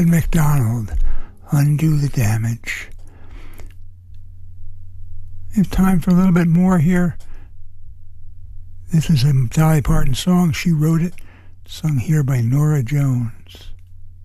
Todd McDonald, Undo the Damage. We have time for a little bit more here. This is a Dolly Parton song. She wrote it, sung here by Norah Jones.